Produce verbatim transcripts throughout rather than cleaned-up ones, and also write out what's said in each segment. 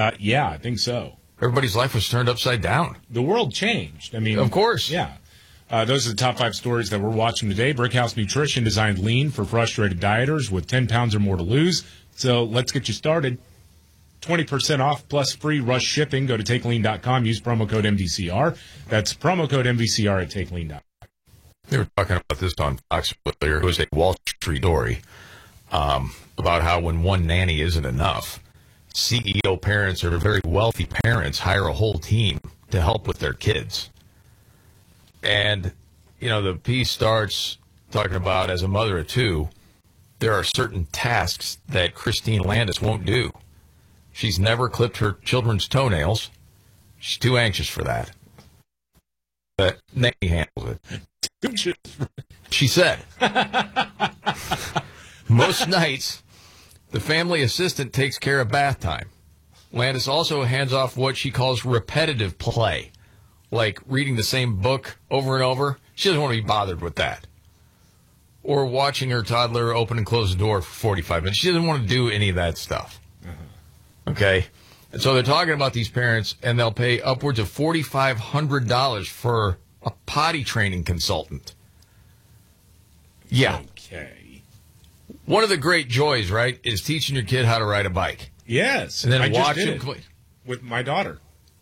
Uh, yeah, I think so. Everybody's life was turned upside down. The world changed. I mean, of course. Yeah. Uh, those are the top five stories that we're watching today. Brickhouse Nutrition designed lean for frustrated dieters with ten pounds or more to lose. So let's get you started. twenty percent off plus free rush shipping. Go to take lean dot com. Use promo code M V C R. That's promo code M V C R at take lean dot com. They were talking about this on Fox earlier. It was a Wall Street story um, about how when one nanny isn't enough, C E O parents or very wealthy parents hire a whole team to help with their kids. And, you know, the piece starts talking about, as a mother of two, there are certain tasks that Christine Landis won't do. She's never clipped her children's toenails. She's too anxious for that. But nanny handles it. She said, most nights, the family assistant takes care of bath time. Landis also hands off what she calls repetitive play, like reading the same book over and over. She doesn't want to be bothered with that. Or watching her toddler open and close the door for forty-five minutes. She doesn't want to do any of that stuff. Uh-huh. Okay? And so they're talking about these parents, and they'll pay upwards of four thousand five hundred dollars for a potty training consultant. Yeah. Okay. One of the great joys, right, is teaching your kid how to ride a bike. Yes. And then I watch just did him it play. With my daughter.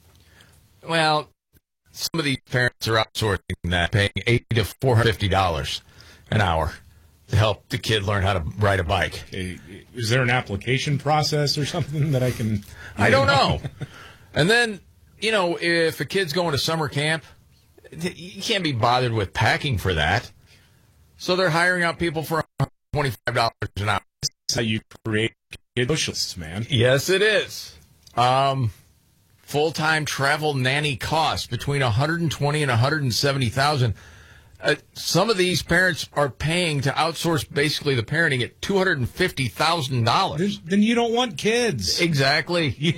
Well, some of these parents are outsourcing that, paying eighty to four hundred fifty dollars an hour to help the kid learn how to ride a bike. Is there an application process or something that I can? I don't know. And then, you know, if a kid's going to summer camp, you can't be bothered with packing for that. So they're hiring out people for one hundred twenty-five dollars an hour. That's how you create kid socialists, man. Yes, it is. Um, full-time travel nanny costs between one hundred twenty thousand dollars and one hundred seventy thousand dollars. Uh, some of these parents are paying to outsource basically the parenting at two hundred fifty thousand dollars. Then, then you don't want kids. Exactly.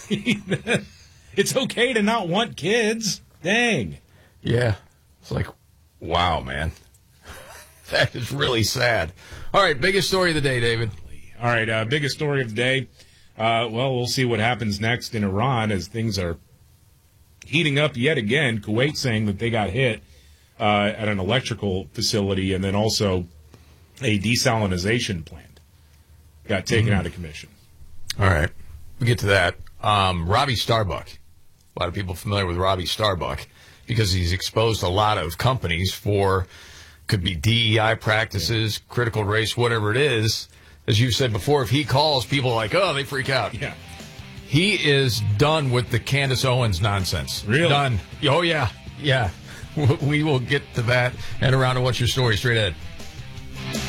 It's okay to not want kids. Dang. Yeah. It's like, wow, man. That is really sad. All right, biggest story of the day, David. All right, uh, biggest story of the day. Uh, well, we'll see what happens next in Iran as things are heating up yet again. Kuwait saying that they got hit uh, at an electrical facility, and then also a desalinization plant got taken mm-hmm. out of commission. All right, we get to that. Um, Robbie Starbuck. A lot of people familiar with Robbie Starbuck because he's exposed a lot of companies for, could be D E I practices, yeah. critical race, whatever it is. As you've said before, if he calls, people are like, oh, they freak out. Yeah. He is done with the Candace Owens nonsense. Really? Done. Oh, yeah. Yeah. We will get to that and around to What's Your Story straight ahead.